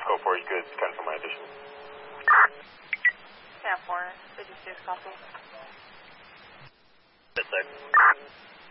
Go for it. You could cancel my addition. Yeah, 4, 56 copy. Yes, sir.